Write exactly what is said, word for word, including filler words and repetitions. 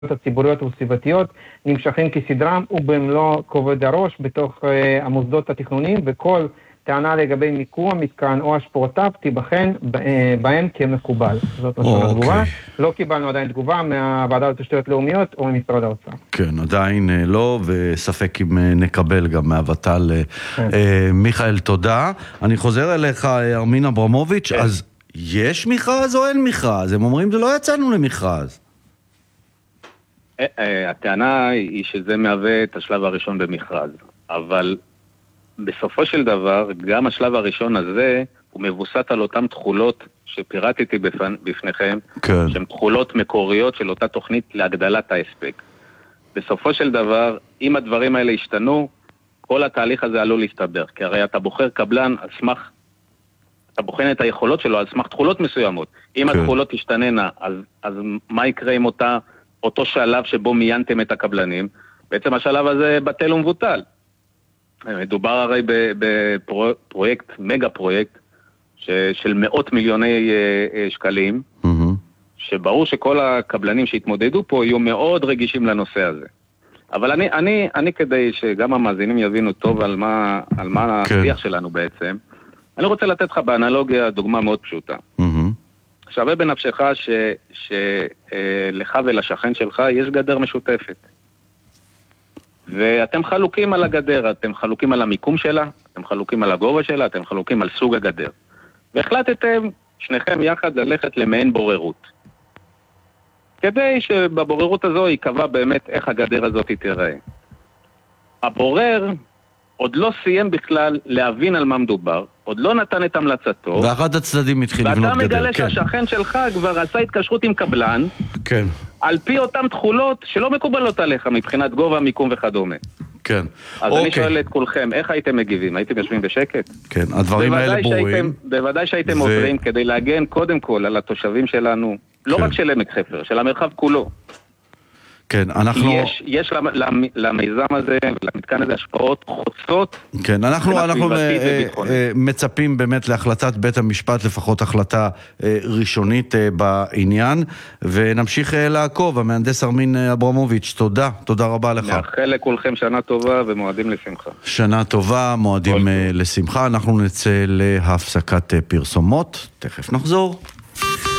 הציבוריות וסביבתיות נמשכים כסדרם ובמלוא כובד הראש בתוך uh, המוסדות התכנוניים, וכל טענה לגבי מיקום המתקן או השפעותיו תיבחן בהם כמקובל. זאת לשון התגובה. לא קיבלנו עדיין תגובה מהוועדה לתשתיות לאומיות או ממשרד האוצר. כן, עדיין לא, וספק אם נקבל גם מהוות"ל. מיכאל, תודה. אני חוזר אליך, ארמין אברמוביץ', אז יש מכרז או אין מכרז? הם אומרים, זה לא יצאנו למכרז. הטענה היא שזה מהווה את השלב הראשון במכרז, אבל בסופו של דבר, גם השלב הראשון הזה הוא מבוסס על אותם תחולות שפירטתי בפניכם, כן. שהן תחולות מקוריות של אותה תוכנית להגדלת ההספק. בסופו של דבר, אם הדברים האלה השתנו, כל התהליך הזה עלול להסתבר, כי הרי אתה בוחר קבלן על סמך, אתה בוחן את היכולות שלו על סמך תחולות מסוימות. אם כן. התחולות תשתננה, אז, אז מה יקרה עם אותה, אותו שלב שבו מיינתם את הקבלנים? בעצם השלב הזה בטל ומבוטל. מדובר הרי בפרויקט, מגה פרויקט, של מאות מיליוני שקלים, שברור שכל הקבלנים שהתמודדו פה יהיו מאוד רגישים לנושא הזה. אבל אני, אני, אני כדי שגם המאזינים יבינו טוב על מה, על מה השיח שלנו בעצם, אני רוצה לתת לך באנלוגיה דוגמה מאוד פשוטה. שווה בנפשך שלך ולשכן שלך יש גדר משותפת. ואתם חלוקים על הגדר, אתם חלוקים על המיקום שלה, אתם חלוקים על הגובה שלה, אתם חלוקים על סוג הגדר. והחלטתם שניכם יחד ללכת למעין בוררות. כדי שבבוררות הזו יקבע באמת איך הגדר הזאת תיראה. הבורר עוד לא סיים בכלל להבין על מה מדובר, עוד לא נתן את המלצתו. ואחד הצדדים התחיל לבנות גדר. ואתה מגלה כן. שהשכן שלך כבר עשה התקשרות עם קבלן, כן. על פי אותם תחולות שלא מקובלות עליך מבחינת גובה, מיקום וכדומה. כן. אז אוקיי. אני שואל את כולכם, איך הייתם מגיבים? הייתם יושבים בשקט? כן, הדברים האלה ברורים. שהייתם, בוודאי שהייתם ו... עוברים כדי להגן קודם כל על התושבים שלנו, לא כן. רק של עמק חפר, של המרחב כולו. כן, אנחנו... יש, יש למיזם הזה, למתקן הזה השפעות חוצות. כן, אנחנו, אנחנו מצפים באמת להחלטת בית המשפט, לפחות החלטה ראשונית בעניין, ונמשיך לעקוב. המהנדס ארמין אברמוביץ', תודה, תודה רבה לך. מאחל לכולכם שנה טובה ומועדים לשמחה. שנה טובה, מועדים לשמחה. אנחנו נצא להפסקת פרסומות, תכף נחזור.